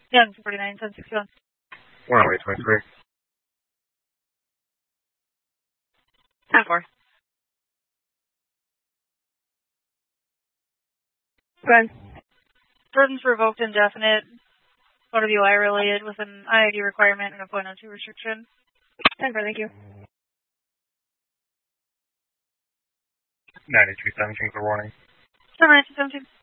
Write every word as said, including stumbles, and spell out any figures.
Yeah, forty-nine, ten sixty-one. one oh eight twenty-three. ten four. Good. Jordan's revoked indefinite. Motor V Y related with an I I D requirement and a point oh two restriction. ten four, thank you. ninety-two seventeen for warning. seven nine two seventeen.